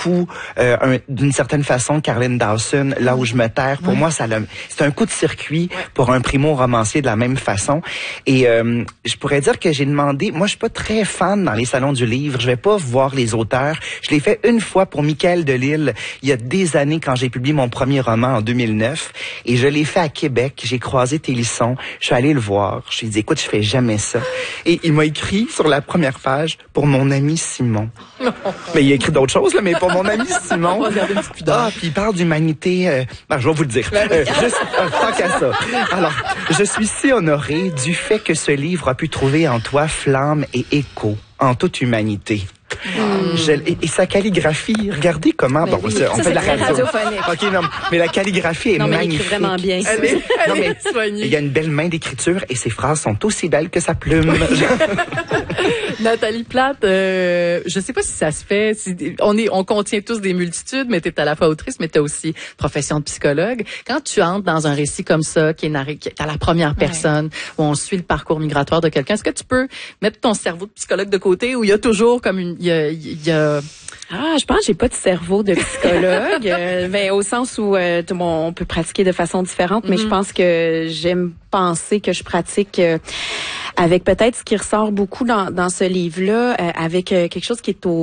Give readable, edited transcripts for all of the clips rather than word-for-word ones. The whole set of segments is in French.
beaucoup, d'une certaine façon, Caroline Dawson, Là où je me terre. Pour moi, c'est un coup de circuit pour un primo-romancier de la même façon. Et je pourrais dire que j'ai demandé, moi je suis pas très fan dans les salons du livre, je vais pas voir les auteurs. Je l'ai fait une fois pour Michael Delisle, il y a des années quand j'ai publié mon premier roman en 2009. Et je l'ai fait à Québec, j'ai croisé Télisson, je suis allé le voir. Je lui ai dit, écoute, je fais jamais ça. Et il m'a écrit sur la première page, pour mon ami Simon. Mais il a écrit d'autres choses, là, mais pour mon ami Simon. Puis il parle d'humanité. Je vais vous le dire. Tant qu'à ça. Alors, je suis si honoré du fait que ce livre a pu trouver en toi flamme et écho en toute humanité. Et sa calligraphie, regardez comment... on fait de la radio. OK, non, mais la calligraphie est magnifique. Elle écrit vraiment bien. Il y a une belle main d'écriture et ses phrases sont aussi belles que sa plume. Nathalie Plante, je sais pas si ça se fait. On contient tous des multitudes, mais t'es à la fois autrice, mais t'as aussi profession de psychologue. Quand tu entres dans un récit comme ça, qui est narré, qui est à la première personne, où on suit le parcours migratoire de quelqu'un, est-ce que tu peux mettre ton cerveau de psychologue de côté, ou il y a toujours comme je pense que j'ai pas de cerveau de psychologue, mais au sens où on peut pratiquer de façon différente, mais je pense que j'aime penser que je pratique avec peut-être ce qui ressort beaucoup dans ce livre-là, avec quelque chose qui est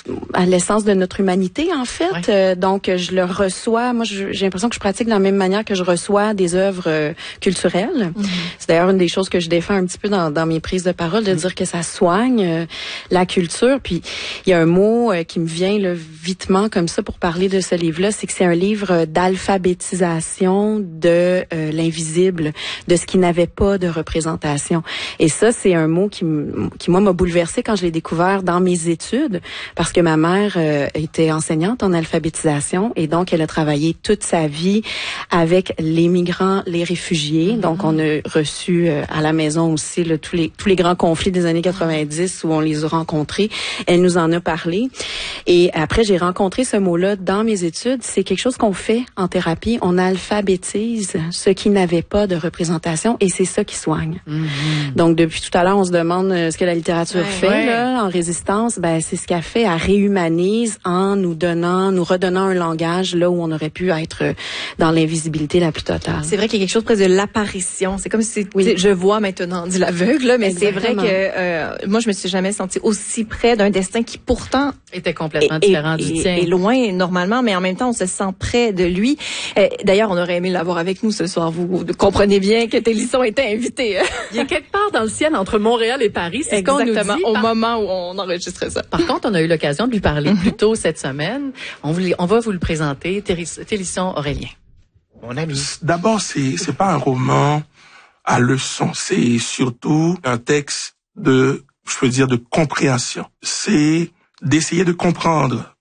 à l'essence de notre humanité, en fait. Donc, je le reçois. Moi, j'ai l'impression que je pratique de la même manière que je reçois des œuvres culturelles. C'est d'ailleurs une des choses que je défends un petit peu dans mes prises de parole, de dire que ça soigne la culture. Puis, il y a un mot qui me vient là, vitement comme ça pour parler de ce livre-là, c'est que c'est un livre d'alphabétisation de l'invisible, de ce qui n'avait pas de représentation. Et ça, c'est un mot qui moi, m'a bouleversée quand je l'ai découvert dans mes études, parce que ma mère était enseignante en alphabétisation et donc elle a travaillé toute sa vie avec les migrants, les réfugiés. Donc, on a reçu à la maison aussi là, tous les grands conflits des années 90 où on les a rencontrés. Elle nous en a parlé. Et après, j'ai rencontré ce mot-là dans mes études. C'est quelque chose qu'on fait en thérapie. On alphabétise ce qui n'avait pas de représentation et c'est ça qui soigne. Donc, depuis tout à l'heure, on se demande ce que la littérature fait là, en résistance. Ben, c'est ce qu'elle fait. Elle réhumanise en nous redonnant un langage là où on aurait pu être dans l'invisibilité la plus totale. C'est vrai qu'il y a quelque chose presque de l'apparition. C'est comme si je vois maintenant, dit l'aveugle, là, mais exactement. C'est vrai que moi, je me suis jamais sentie aussi près d'un destin qui pourtant était complètement différent du tien. Et loin normalement, mais en même temps, on se sent près de lui. D'ailleurs, on aurait aimé l'avoir avec nous ce soir. Vous comprenez bien que Télisson était invité. Il est quelque part dans le ciel entre Montréal et Paris. C'est ce qu'on nous dit. Au moment où on enregistrait ça. Par contre, on a eu l'occasion de lui parler plus tôt cette semaine. On va vous le présenter. Télisson Aurélien. Mon ami. D'abord, c'est pas un roman à leçon. C'est surtout un texte de compréhension. C'est d'essayer de comprendre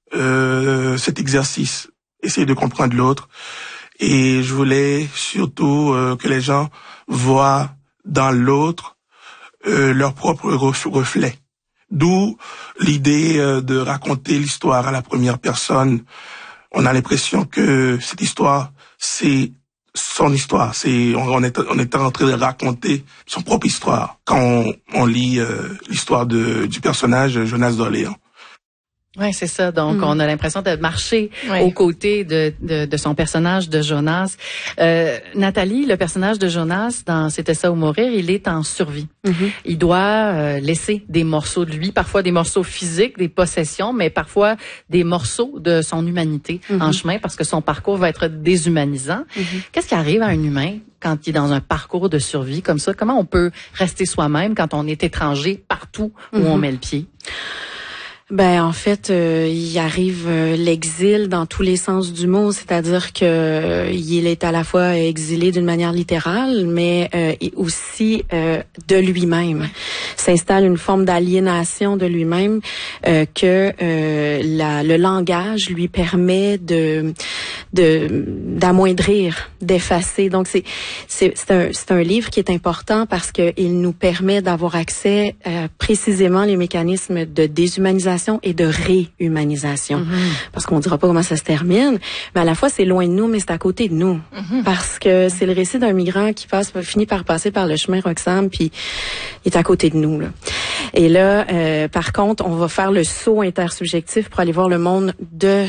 cet exercice, essayer de comprendre l'autre. Et je voulais surtout que les gens voient dans l'autre leur propre reflet. D'où l'idée de raconter l'histoire à la première personne. On a l'impression que cette histoire, c'est son histoire. On est en train de raconter son propre histoire quand on lit l'histoire du personnage Jonas d'Orléans. Oui, c'est ça. Donc, on a l'impression de marcher aux côtés de son personnage de Jonas. Nathalie, le personnage de Jonas dans C'était ça ou mourir, il est en survie. Il doit laisser des morceaux de lui, parfois des morceaux physiques, des possessions, mais parfois des morceaux de son humanité en chemin parce que son parcours va être déshumanisant. Qu'est-ce qui arrive à un humain quand il est dans un parcours de survie comme ça? Comment on peut rester soi-même quand on est étranger partout où on met le pied? Ben en fait, il arrive l'exil dans tous les sens du mot, c'est-à-dire que il est à la fois exilé d'une manière littérale, mais aussi de lui-même. S'installe une forme d'aliénation de lui-même que le langage lui permet d'amoindrir, d'effacer. Donc c'est un livre qui est important parce que il nous permet d'avoir accès précisément les mécanismes de déshumanisation et de réhumanisation. Parce qu'on dira pas comment ça se termine, mais à la fois c'est loin de nous, mais c'est à côté de nous. Parce que c'est le récit d'un migrant qui finit par passer par le chemin Roxham, puis il est à côté de nous, là. Et là, par contre, on va faire le saut intersubjectif pour aller voir le monde de